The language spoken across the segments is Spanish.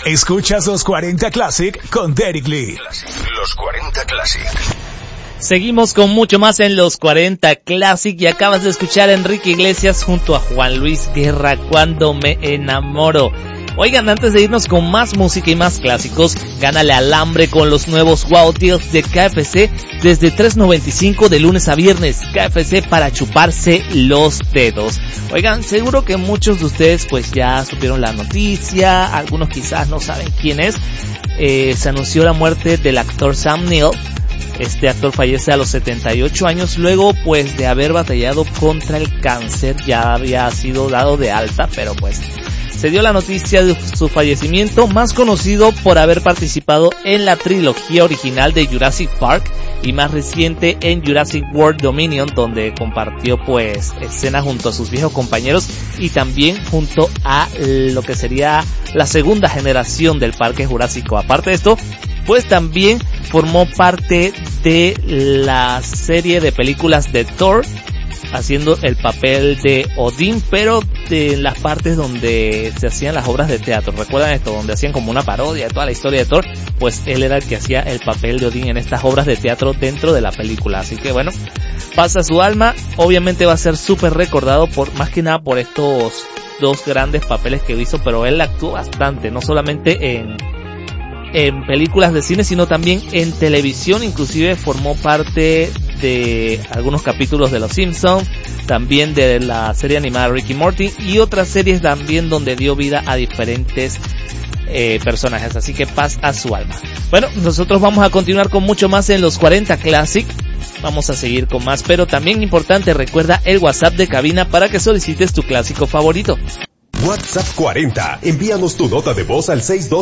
Escuchas los 40 Classic con Derek Lee. Los 40 Classic. Seguimos con mucho más en los 40 Classic y acabas de escuchar a Enrique Iglesias junto a Juan Luis Guerra, Cuando me enamoro. Oigan, antes de irnos con más música y más clásicos, gánale al hambre con los nuevos Wow Deals de KFC desde $3.95 de lunes a viernes. KFC para chuparse los dedos. Oigan, seguro que muchos de ustedes pues ya supieron la noticia, algunos quizás no saben quién es. Se anunció la muerte del actor Sam Neill. Este actor fallece a los 78 años luego pues de haber batallado contra el cáncer. Ya había sido dado de alta, pero pues se dio la noticia de su fallecimiento, más conocido por haber participado en la trilogía original de Jurassic Park y más reciente en Jurassic World Dominion, donde compartió pues escenas junto a sus viejos compañeros y también junto a lo que sería la segunda generación del Parque Jurásico. Aparte de esto, pues también formó parte de la serie de películas de Thor, haciendo el papel de Odín, pero de las partes donde se hacían las obras de teatro. ¿Recuerdan esto? Donde hacían como una parodia de toda la historia de Thor, pues él era el que hacía el papel de Odín en estas obras de teatro dentro de la película. Así que bueno, pasa su alma. Obviamente va a ser súper recordado por, más que nada por estos dos grandes papeles que hizo, pero él actuó bastante, no solamente en películas de cine, sino también en televisión. Inclusive formó parte de algunos capítulos de Los Simpsons, también de la serie animada Ricky Morty y otras series también donde dio vida a diferentes personajes. Así que paz a su alma. Bueno, nosotros vamos a continuar con mucho más en los 40 Classic. Vamos a seguir con más, pero también importante, recuerda el WhatsApp de cabina para que solicites tu clásico favorito. WhatsApp 40. Envíanos tu nota de voz al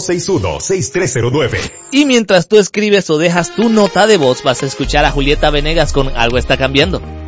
6261-6309. Y mientras tú escribes o dejas tu nota de voz, vas a escuchar a Julieta Venegas con Algo está cambiando.